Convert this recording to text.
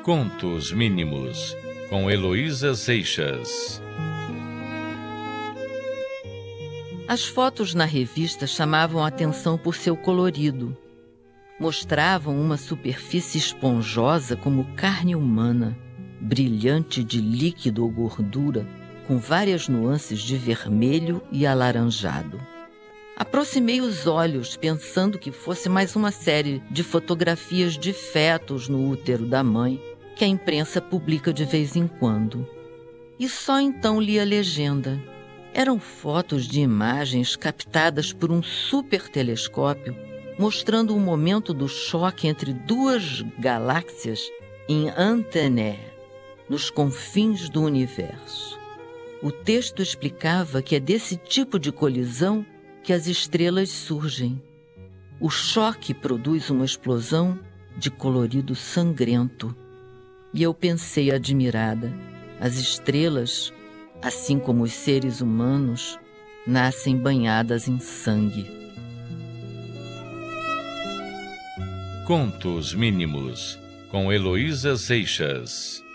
Contos Mínimos, com Heloísa Seixas. As fotos na revista chamavam a atenção por seu colorido. Mostravam uma superfície esponjosa como carne humana, brilhante de líquido ou gordura, com várias nuances de vermelho e alaranjado. Aproximei os olhos, pensando que fosse mais uma série de fotografias de fetos no útero da mãe, que a imprensa publica de vez em quando. E só então li a legenda. Eram fotos de imagens captadas por um supertelescópio, mostrando o momento do choque entre duas galáxias em Antennae, nos confins do universo. O texto explicava que é desse tipo de colisão que as estrelas surgem. O choque produz uma explosão de colorido sangrento. E eu pensei admirada, as estrelas, assim como os seres humanos, nascem banhadas em sangue. Contos Mínimos, com Heloísa Seixas.